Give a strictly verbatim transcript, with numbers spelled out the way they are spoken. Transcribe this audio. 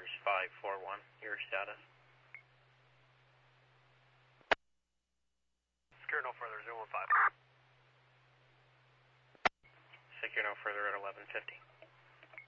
five four one, your status. Secure no further, zero one five. Secure no further at eleven fifty.